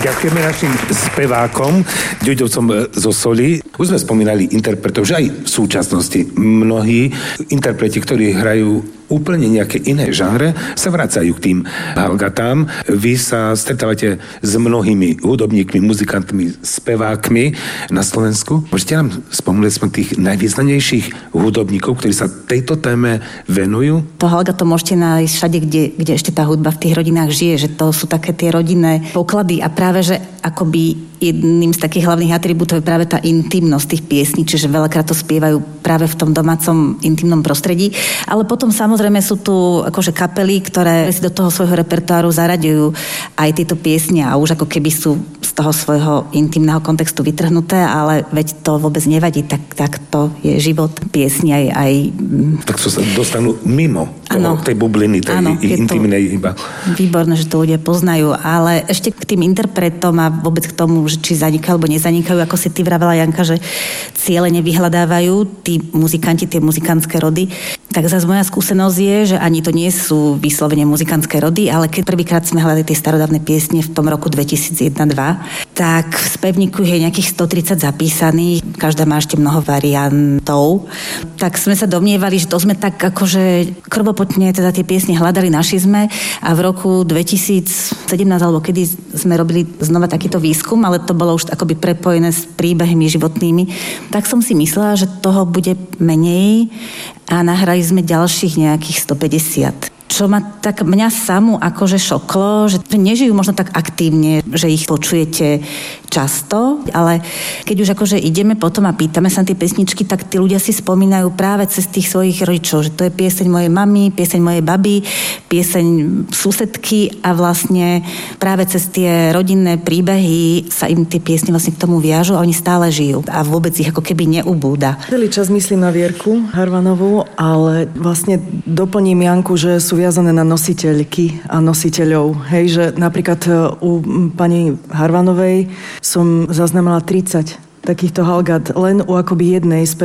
Ďakujeme našim spevákom, Ďuďovcom zo Soli. Už sme spomínali interpretov, že aj v súčasnosti mnohí interpreti, ktorí hrajú úplne nejaké iné žánre, sa vracajú k tým Halgatám. Vy sa stretávate s mnohými hudobníkmi, muzikantmi, spevákmi na Slovensku. Môžete nám spomenúť tých najvýznamnejších hudobníkov, ktorí sa tejto téme venujú? To Halgato môžete nájsť všade, kde ešte tá hudba v tých rodinách žije, že to sú také tie rodinné poklady a práve, že akoby jedným z takých hlavných atribútov je práve tá intimnosť tých piesní, čiže veľakrát to spievajú práve v tom domácom intimnom prostredí. Ale potom samozrejme sú tu akože kapely, ktoré si do toho svojho repertoáru zaraďujú aj tieto piesne a už ako keby sú z toho svojho intimného kontextu vytrhnuté, ale veď to vôbec nevadí, tak to je život piesni aj... Tak sa dostanú mimo tej bubliny, tej intimnej iba. Výborné, že to ľudia poznajú, ale ešte k tým interpretom a vôbec k tomu, že či zanikajú alebo nezanikajú, ako si ty vravela, Janka, že ciele nevyhľadávajú tí muzikanti, tie muzikantské rody. Tak zase moja skúsenosť je, že ani to nie sú vyslovene muzikantské rody, ale keď prvýkrát sme hľadali tie starodávne piesne v tom roku 2001-2002, tak v spevníku je nejakých 130 zapísaných, každá má ešte mnoho variantov. Tak sme sa domnievali, že to sme tak akože krvopotne teda tie piesne hľadali, našli sme a v roku 2017 alebo kedy sme robili znova takýto výskum, ale to bolo už akoby prepojené s príbehmi životnými, tak som si myslela, že toho bude menej a nahrali sme ďalších nejakých 150. Čo ma tak mňa samú akože šoklo, že nežijú možno tak aktívne, že ich počujete často, ale keď už akože ideme potom a pýtame sa na tie pesničky, tak tí ľudia si spomínajú práve cez tých svojich rodičov, že to je pieseň mojej mamy, pieseň mojej baby, pieseň susedky a vlastne práve cez tie rodinné príbehy sa im tie piesne vlastne k tomu viažu a oni stále žijú a vôbec ich ako keby neubúda. Celý čas myslím na Vierku Harvanovú, ale vlastne doplním Janku, že sú viazané na nositeľky a nositeľov. Hej, že napríklad u pani Harvanovej som zaznamenala 30 takýchto Halgat len u akoby jednej